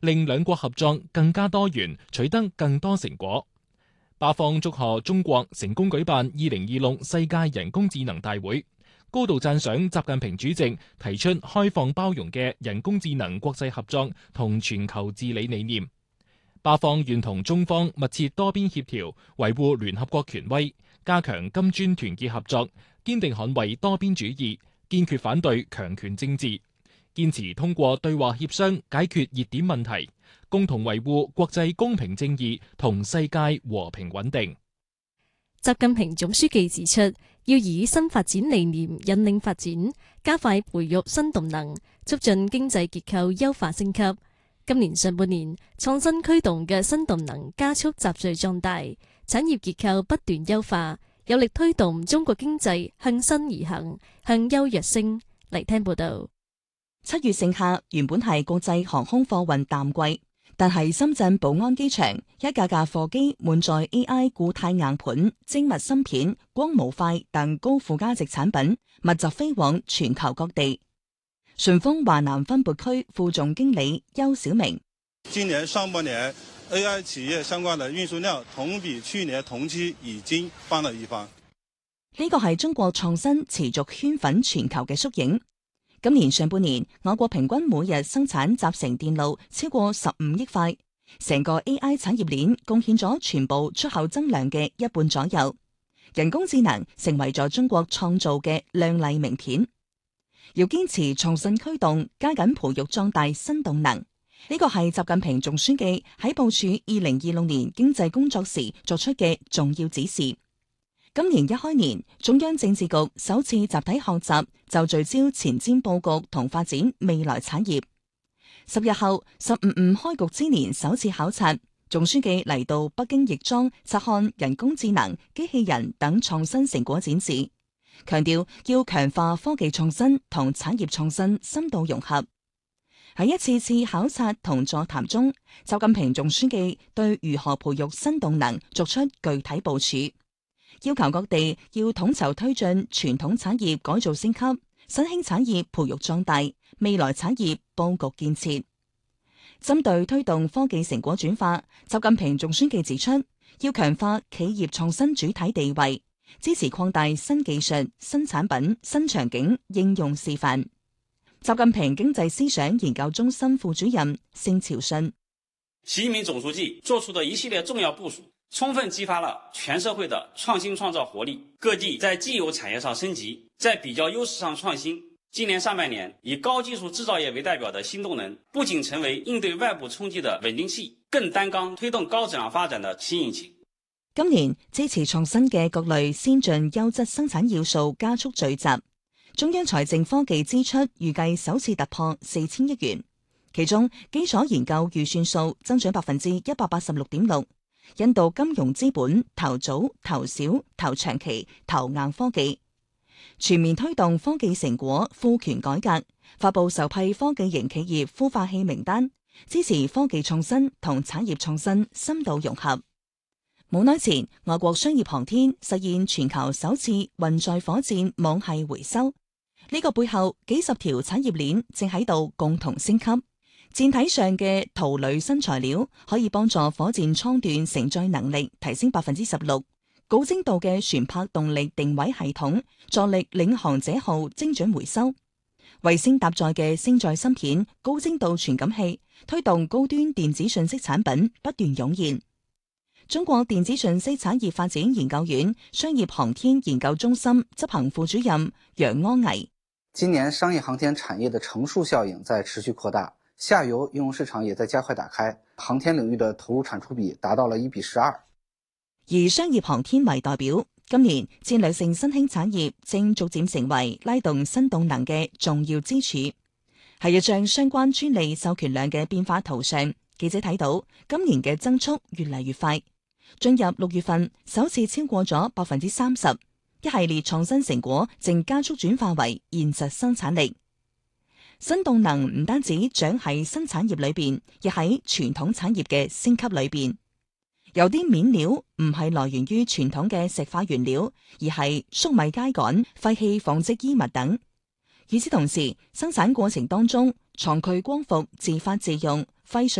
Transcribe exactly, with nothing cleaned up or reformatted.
令兩國合作更加多元，取得更多成果。巴方祝賀中國成功舉辦二零二六世界人工智能大會，高度讚賞習近平主席提出開放包容嘅人工智能國際合作同全球治理理念。巴方願同中方密切多邊協調，維護聯合國權威，加強金磚團結合作，堅定捍衛多邊主義，堅決反對強權政治，堅持通過對話協商解決熱點問題，共同維護國際公平正義同世界和平穩定。 習近平總書記指出，要以新發展理念引領發展，加快培育新動能，促進經濟結構優化升級。今年上半年，創新驅動嘅新動能加速集聚壯大，產業結構不斷優化，有力推動中國經濟向新而行，向優躍升。嚟聽報道。 七月盛夏原本係國際航空貨運淡季，但係深圳寶安機場一架架貨機滿載 A I 固態硬盤、精密芯片、光模塊等高附加值產品，密集飛往全球各地。順豐華南分撥區副總經理邱小明： 今年上半年 A I 企業相關的運輸量同比去年同期已經翻了一番。 呢個係中國創新持續圈粉全球嘅縮影。今年上半年，我國平均每日生產集成電路超過十五億塊，成個 A I 產業鏈貢獻咗全部出口增量嘅一半左右。人工智能成為咗中國創造嘅亮麗名片。要堅持創新驅動，加緊培育壯大新動能，呢個係習近平總書記喺部署二零二六年經濟工作時作出嘅重要指示。今年一開年，中央政治局首次集體學習，就聚焦前瞻佈局同發展未來產業。十日後，十五五開局之年首次考察，總書記嚟到北京亦莊察看人工智能、機器人等創新成果展示，強調要強化科技創新同產業創新深度融合。喺一次次考察同座談中，習近平總書記對如何培育新動能作出具體部署，要求各地要統籌推進傳統產業改造升級、新興產業培育壯大、未來產業佈局建設。針對推動科技成果轉化，習近平總書記指出，要強化企業創新主體地位，支持擴大新技術、新產品、新場景應用示範。習近平經濟思想研究中心副主任盛朝信： 習近平總書記作出的一系列重要部署，充分激發了全社會的創新創造活力，各地在既有產業上升級，在比較優勢上創新。今年上半年，以高技術製造業為代表的新動能，不僅成為應對外部衝擊的穩定器，更擔綱推動高質量發展的新引擎。 今年支持創新嘅各類先進優質生產要素加速聚集，中央財政科技支出預計首次突破四千億元，其中基礎研究預算數增長百分之一百八十六點六。引導金融資本投早、投小、投長期、投硬科技，全面推動科技成果賦權改革，發佈首批科技型企業孵化器名單，支持科技創新同產業創新深度融合。冇耐前，我國商業航天實現全球首次運載火箭網繫回收，呢個背後幾十條產業鏈正喺度共同升級。艦體上嘅鋁鋁新材料可以幫助火箭艙段承載能力提升百分之十六，高精度嘅船舶動力定位系統助力領航者號精準回收，衛星搭載嘅星載芯片高精度傳感器推動高端電子信息產品不斷湧現。中國電子信息產業發展研究院商業航天研究中心執行副主任楊柯毅： 今年商業航天產業的乘數效應在持續擴大，下游應用市場也在加快打開，航天領域的投入產出比達到了一比十二。 以商業航天為代表，今年戰略性新興產業正逐漸成為拉動新動能嘅重要支柱。喺一張相關專利授權量嘅變化圖上，記者睇到今年嘅增速越嚟越快，進入六月份首次超過咗百分之三十，一系列創新成果正加速轉化為現實生產力。新動能唔單止長喺新產業裏邊，亦喺傳統產業嘅升級裏邊。有啲面料唔係來源於傳統嘅石化原料，而係粟米秸稈、廢棄紡織衣物等。與此同時，生產過程當中，廠區光伏自發自用、廢水